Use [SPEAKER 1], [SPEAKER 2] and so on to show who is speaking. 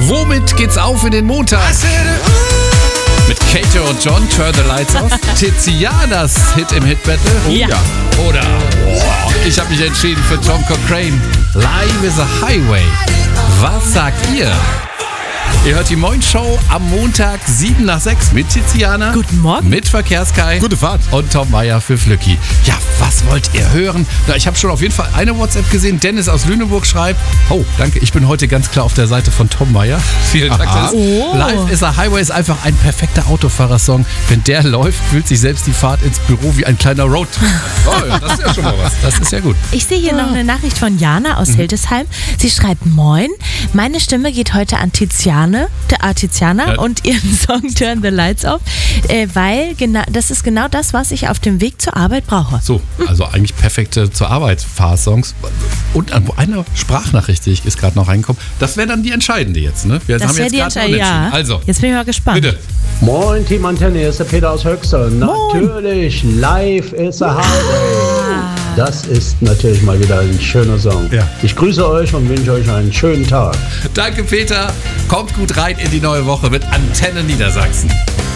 [SPEAKER 1] Womit geht's auf in den Montag? Mit Kato und John, Turn the Lights Off. Tizianas Hit im Hit Battle. Oh
[SPEAKER 2] Ja.
[SPEAKER 1] Oder ich habe mich entschieden für Tom Cochrane. Life is a Highway. Was sagt ihr? Ihr hört die Moin Show am Montag 7 nach 6 mit Tiziana.
[SPEAKER 2] Guten Morgen.
[SPEAKER 1] Mit Verkehrskai.
[SPEAKER 3] Gute Fahrt.
[SPEAKER 1] Und Tom Meyer für Flücki. Ja, was wollt ihr hören? Na, ich habe schon auf jeden Fall eine WhatsApp gesehen. Dennis aus Lüneburg schreibt: Oh, danke, ich bin heute ganz klar auf der Seite von Tom Meyer. Vielen Dank. Dennis.
[SPEAKER 2] Oh.
[SPEAKER 1] Life is a Highway ist einfach ein perfekter Autofahrersong. Wenn der läuft, fühlt sich selbst die Fahrt ins Büro wie ein kleiner Roadtrip. Oh ja, das ist ja schon mal was. Das ist ja gut.
[SPEAKER 2] Ich sehe hier noch eine Nachricht von Jana aus Hildesheim. Sie schreibt: Moin, meine Stimme geht heute an Tiziana
[SPEAKER 1] Ja.
[SPEAKER 2] und ihren Song Turn the Lights Off, weil das ist genau das, was ich auf dem Weg zur Arbeit brauche.
[SPEAKER 1] So, also eigentlich perfekte zur Arbeit Fahrsongs. Und eine Sprachnachricht, die ist gerade noch reingekommen. Das wäre dann die entscheidende jetzt, ne? Wir
[SPEAKER 2] Das
[SPEAKER 1] haben
[SPEAKER 2] wäre
[SPEAKER 1] jetzt
[SPEAKER 2] die
[SPEAKER 1] gerade
[SPEAKER 2] Entscheidung, ja.
[SPEAKER 1] Also,
[SPEAKER 2] Jetzt bin ich mal gespannt.
[SPEAKER 1] bitte.
[SPEAKER 4] Moin Team Antenne, hier ist der Peter aus Höxter. Natürlich, Life is a Highway. Das ist natürlich mal wieder ein schöner Song.
[SPEAKER 3] Ja.
[SPEAKER 4] Ich grüße euch und wünsche euch einen schönen Tag.
[SPEAKER 1] Danke, Peter. Kommt gut rein in die neue Woche mit Antenne Niedersachsen.